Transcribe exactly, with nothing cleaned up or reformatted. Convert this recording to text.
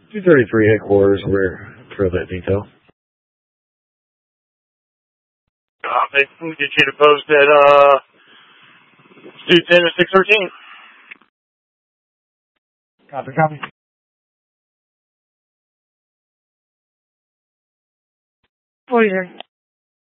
two thirty-three headquarters, we're for that detail. Copy. We'll get you to post at, uh, two ten to six thirteen. Copy, copy. Voyager.